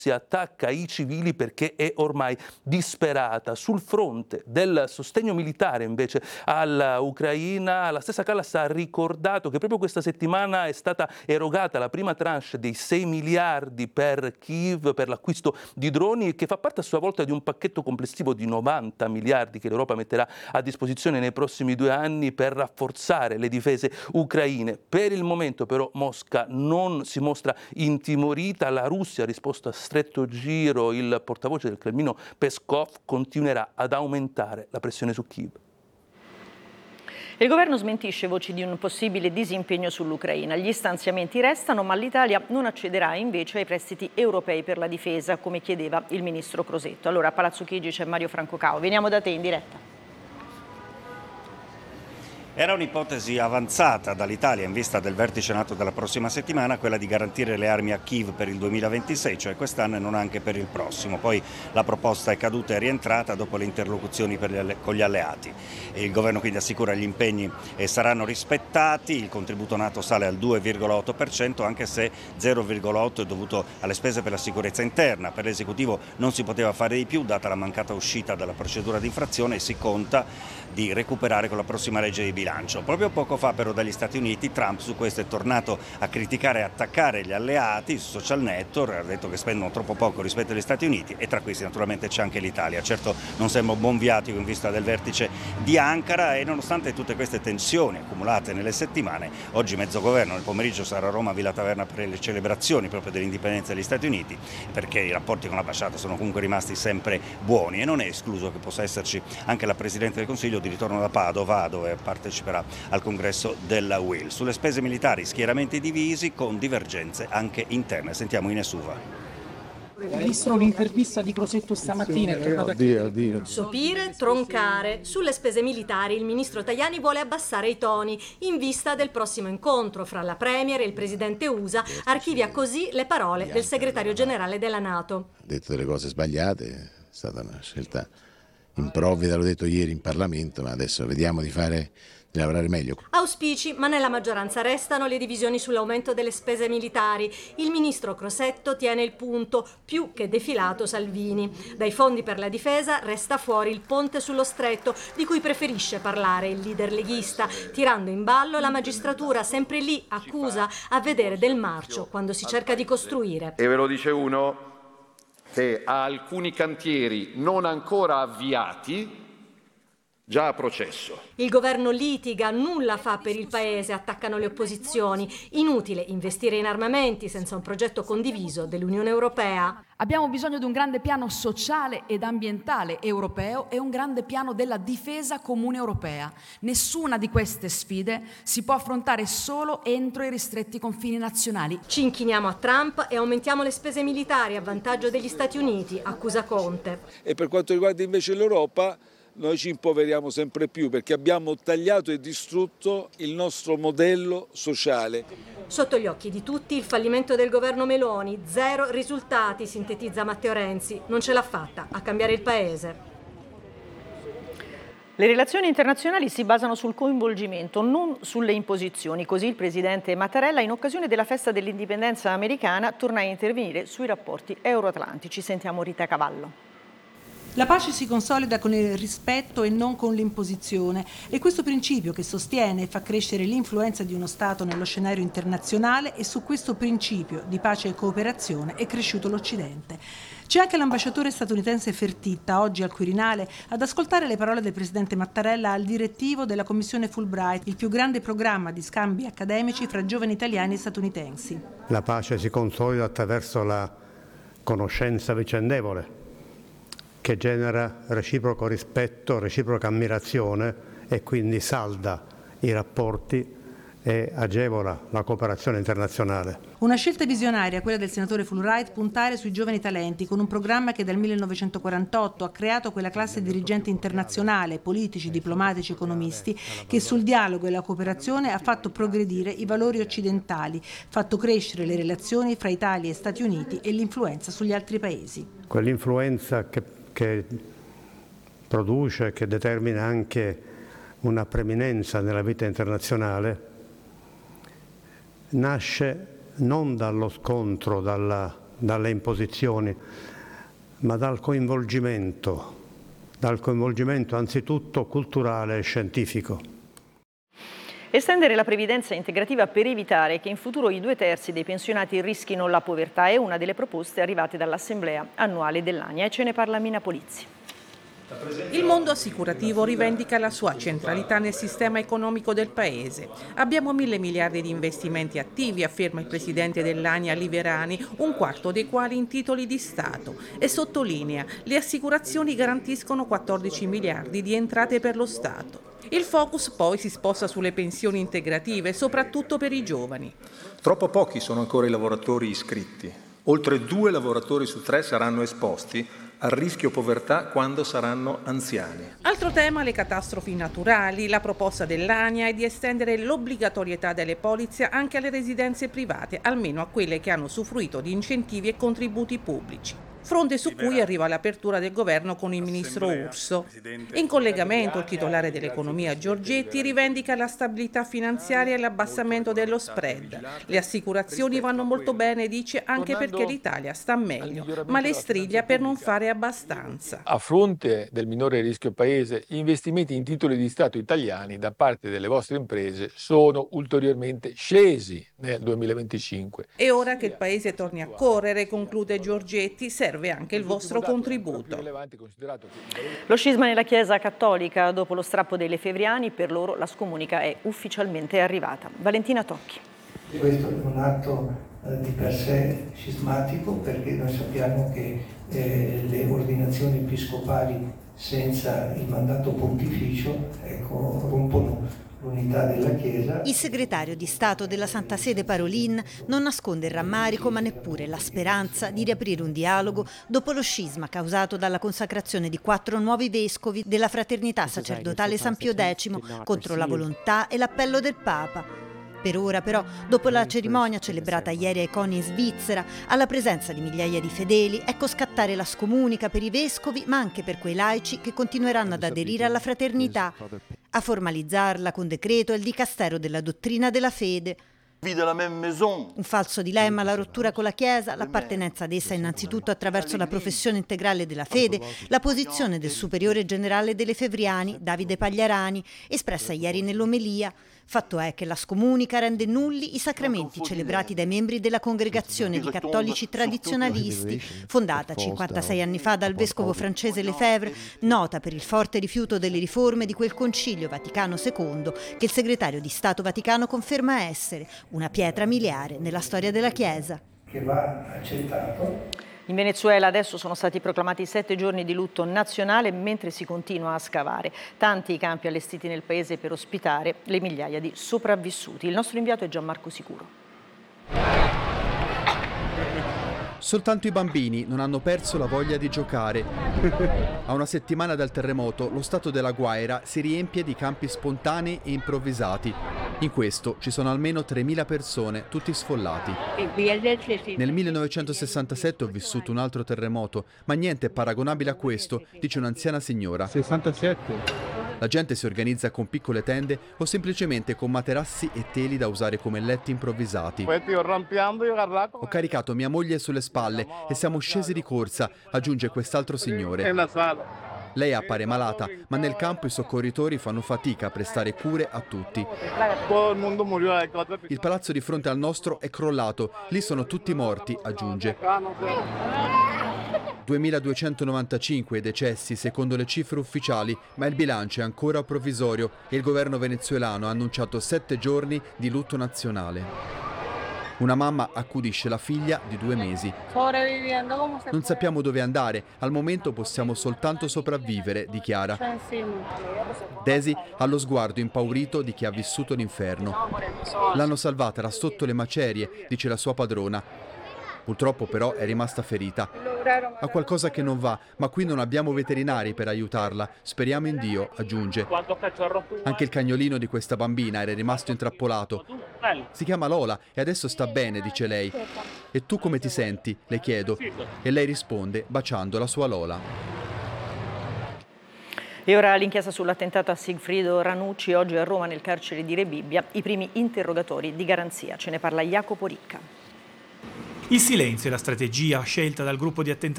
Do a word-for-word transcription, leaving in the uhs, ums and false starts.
si attacca i civili perché è ormai disperata. Sul fronte del sostegno militare invece all'Ucraina, la stessa Callas ha ricordato che proprio questa settimana è stata erogata la prima tranche dei sei miliardi per Kiev per l'acquisto di droni, che fa parte a sua volta di un pacchetto complessivo di novanta miliardi che l'Europa metterà a disposizione nei prossimi due anni per rafforzare le difese ucraine. Per il momento però Mosca non si mostra intimorita, la Russia ha risposto a stretto giro, il portavoce del Cremlino Peskov continuerà ad aumentare la pressione su Kiev. Il governo smentisce voci di un possibile disimpegno sull'Ucraina. Gli stanziamenti restano, ma l'Italia non accederà invece ai prestiti europei per la difesa, come chiedeva il ministro Crosetto. Allora, a Palazzo Chigi c'è Mario Franco Cao. Veniamo da te in diretta. Era un'ipotesi avanzata dall'Italia in vista del vertice NATO della prossima settimana, quella di garantire le armi a Kiev per il duemilaventisei, cioè quest'anno e non anche per il prossimo. Poi la proposta è caduta e rientrata dopo le interlocuzioni per gli alle- con gli alleati. Il governo quindi assicura gli impegni e saranno rispettati, il contributo NATO sale al due virgola otto per cento, anche se zero virgola otto è dovuto alle spese per la sicurezza interna. Per l'esecutivo non si poteva fare di più data la mancata uscita dalla procedura di infrazione e si conta di recuperare con la prossima legge di bilancio. Proprio poco fa però dagli Stati Uniti Trump su questo è tornato a criticare e attaccare gli alleati su social network, ha detto che spendono troppo poco rispetto agli Stati Uniti e tra questi naturalmente c'è anche l'Italia. Certo non sembra un buon viatico in vista del vertice di Ankara e nonostante tutte queste tensioni accumulate nelle settimane, oggi mezzo governo nel pomeriggio sarà a Roma Villa Taverna per le celebrazioni proprio dell'indipendenza degli Stati Uniti, perché i rapporti con l'ambasciata sono comunque rimasti sempre buoni e non è escluso che possa esserci anche la Presidente del Consiglio di ritorno da Padova, dove parteciperà al congresso della U I L. Sulle spese militari schieramenti divisi con divergenze anche interne. Sentiamo Ines Uva. Visto un'intervista di Crosetto stamattina, è tornato a chiedere. Sopire, troncare. Sulle spese militari il ministro Tajani vuole abbassare i toni in vista del prossimo incontro fra la Premier e il presidente U S A. Archivia così le parole del segretario generale della NATO. Ha detto delle cose sbagliate, è stata una scelta improvvida, l'ho detto ieri in Parlamento, ma adesso vediamo di fare di lavorare meglio. Auspici, ma nella maggioranza restano le divisioni sull'aumento delle spese militari. Il ministro Crosetto tiene il punto, più che defilato Salvini. Dai fondi per la difesa resta fuori il ponte sullo stretto, di cui preferisce parlare il leader leghista, tirando in ballo la magistratura, sempre lì accusa a vedere del marcio quando si cerca di costruire. E ve lo dice uno che ha alcuni cantieri non ancora avviati già a processo. Il governo litiga, nulla fa per il paese, attaccano le opposizioni. Inutile investire in armamenti senza un progetto condiviso dell'Unione Europea. Abbiamo bisogno di un grande piano sociale ed ambientale europeo e un grande piano della difesa comune europea. Nessuna di queste sfide si può affrontare solo entro i ristretti confini nazionali. Ci inchiniamo a Trump e aumentiamo le spese militari a vantaggio degli Stati Uniti, accusa Conte. E per quanto riguarda invece l'Europa, noi ci impoveriamo sempre più perché abbiamo tagliato e distrutto il nostro modello sociale. Sotto gli occhi di tutti il fallimento del governo Meloni, zero risultati, sintetizza Matteo Renzi. Non ce l'ha fatta a cambiare il paese. Le relazioni internazionali si basano sul coinvolgimento, non sulle imposizioni. Così il presidente Mattarella, in occasione della festa dell'indipendenza americana, torna a intervenire sui rapporti euroatlantici. Sentiamo Rita Cavallo. La pace si consolida con il rispetto e non con l'imposizione. È questo principio che sostiene e fa crescere l'influenza di uno Stato nello scenario internazionale e su questo principio di pace e cooperazione è cresciuto l'Occidente. C'è anche l'ambasciatore statunitense Fertitta, oggi al Quirinale, ad ascoltare le parole del presidente Mattarella al direttivo della Commissione Fulbright, il più grande programma di scambi accademici fra giovani italiani e statunitensi. La pace si consolida attraverso la conoscenza vicendevole, che genera reciproco rispetto, reciproca ammirazione e quindi salda i rapporti e agevola la cooperazione internazionale. Una scelta visionaria, quella del senatore Fulbright, puntare sui giovani talenti con un programma che dal millenovecentoquarantotto ha creato quella classe dirigente internazionale, politici, diplomatici, economisti, che sul dialogo e la cooperazione ha fatto progredire i valori occidentali, fatto crescere le relazioni fra Italia e Stati Uniti e l'influenza sugli altri paesi. Quell'influenza che che produce, che determina anche una preminenza nella vita internazionale, nasce non dallo scontro, dalla dalle imposizioni, ma dal coinvolgimento, dal coinvolgimento anzitutto culturale e scientifico. Estendere la previdenza integrativa per evitare che in futuro i due terzi dei pensionati rischino la povertà è una delle proposte arrivate dall'Assemblea annuale dell'A N I A e ce ne parla Mina Polizzi. Il mondo assicurativo rivendica la sua centralità nel sistema economico del Paese. Abbiamo mille miliardi di investimenti attivi, afferma il presidente dell'A N I A Liverani, un quarto dei quali in titoli di Stato. E sottolinea, le assicurazioni garantiscono quattordici miliardi di entrate per lo Stato. Il focus poi si sposta sulle pensioni integrative, soprattutto per i giovani. Troppo pochi sono ancora i lavoratori iscritti. Oltre due lavoratori su tre saranno esposti al rischio povertà quando saranno anziani. Altro tema, le catastrofi naturali. La proposta dell'A N I A è di estendere l'obbligatorietà delle polizze anche alle residenze private, almeno a quelle che hanno usufruito di incentivi e contributi pubblici. Fronte su cui arriva l'apertura del governo con il ministro Urso. In collegamento, il titolare dell'economia Giorgetti rivendica la stabilità finanziaria e l'abbassamento dello spread. Le assicurazioni vanno molto bene, dice, anche perché l'Italia sta meglio, ma le striglia per non fare abbastanza. A fronte del minore rischio paese, gli investimenti in titoli di Stato italiani da parte delle vostre imprese sono ulteriormente scesi nel duemilaventicinque. E ora che il Paese torni a correre, conclude Giorgetti, serve anche il vostro contributo. Lo scisma nella Chiesa cattolica dopo lo strappo dei Lefebvriani, per loro la scomunica è ufficialmente arrivata. Valentina Tocchi. Questo è un atto eh, di per sé scismatico, perché noi sappiamo che eh, le ordinazioni episcopali senza il mandato pontificio ecco, rompono l'unità della Chiesa. Il segretario di Stato della Santa Sede Parolin non nasconde il rammarico, ma neppure la speranza di riaprire un dialogo dopo lo scisma causato dalla consacrazione di quattro nuovi vescovi della Fraternità Sacerdotale San Pio X contro la volontà e l'appello del Papa. Per ora però, dopo la cerimonia celebrata ieri ai Coni in Svizzera, alla presenza di migliaia di fedeli, ecco scattare la scomunica per i vescovi, ma anche per quei laici che continueranno ad aderire alla fraternità. A formalizzarla con decreto è il Dicastero della Dottrina della Fede. Un falso dilemma, la rottura con la Chiesa, l'appartenenza ad essa innanzitutto attraverso la professione integrale della fede, la posizione del superiore generale dei Lefebvriani, Davide Pagliarani, espressa ieri nell'omelia. Fatto è che la scomunica rende nulli i sacramenti celebrati dai membri della congregazione di cattolici tradizionalisti, fondata cinquantasei anni fa dal vescovo francese Lefebvre, nota per il forte rifiuto delle riforme di quel Concilio Vaticano secondo che il segretario di Stato Vaticano conferma essere una pietra miliare nella storia della Chiesa. Che va accettato. In Venezuela adesso sono stati proclamati sette giorni di lutto nazionale mentre si continua a scavare. Tanti i campi allestiti nel paese per ospitare le migliaia di sopravvissuti. Il nostro inviato è Gianmarco Sicuro. Soltanto i bambini non hanno perso la voglia di giocare. A una settimana dal terremoto, lo stato della Guaira si riempie di campi spontanei e improvvisati. In questo ci sono almeno tremila persone, tutti sfollati. Nel millenovecentosessantasette ho vissuto un altro terremoto, ma niente è paragonabile a questo, dice un'anziana signora. sessantasette. La gente si organizza con piccole tende o semplicemente con materassi e teli da usare come letti improvvisati. Ho caricato mia moglie sulle spalle e siamo scesi di corsa, aggiunge quest'altro signore. Lei appare malata, ma nel campo i soccorritori fanno fatica a prestare cure a tutti. Il palazzo di fronte al nostro è crollato, lì sono tutti morti, aggiunge. duemiladuecentonovantacinque i decessi secondo le cifre ufficiali, ma il bilancio è ancora provvisorio e il governo venezuelano ha annunciato sette giorni di lutto nazionale. Una mamma accudisce la figlia di due mesi. Non sappiamo dove andare, al momento possiamo soltanto sopravvivere, dichiara. Daisy ha lo sguardo impaurito di chi ha vissuto l'inferno. L'hanno salvata da sotto le macerie, dice la sua padrona. Purtroppo però è rimasta ferita. Ha qualcosa che non va, ma qui non abbiamo veterinari per aiutarla. Speriamo in Dio, aggiunge. Anche il cagnolino di questa bambina era rimasto intrappolato. Si chiama Lola e adesso sta bene, dice lei. E tu come ti senti? Le chiedo. E lei risponde baciando la sua Lola. E ora l'inchiesta sull'attentato a Sigfrido Ranucci, oggi a Roma nel carcere di Rebibbia, i primi interrogatori di garanzia. Ce ne parla Jacopo Ricca. Il silenzio è la strategia scelta dal gruppo di attentatori